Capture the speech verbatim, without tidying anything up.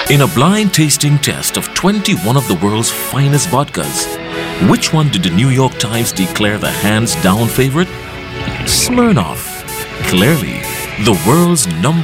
In a blind tasting test of twenty-one of the world's finest vodkas, which one did the New York Times declare the hands-down favorite? Smirnoff. Clearly, the world's number